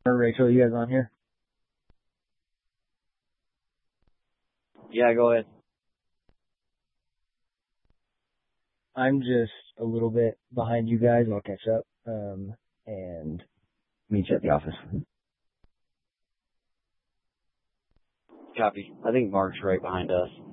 Or Rachel, you guys on here? Yeah, go ahead. I'm just a little bit behind you guys. I'll catch up and meet you at the office. Copy. I think Mark's right behind us.